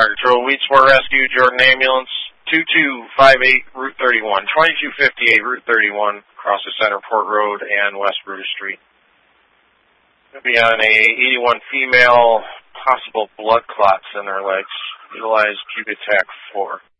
Control, Weed Sport Rescue, Jordan Ambulance, 2258 Route 31, 2258 Route 31, across the Centerport Road and West Brutus Street. We'll be on a 81 female, possible blood clots in her legs. Utilize Cubitac 4.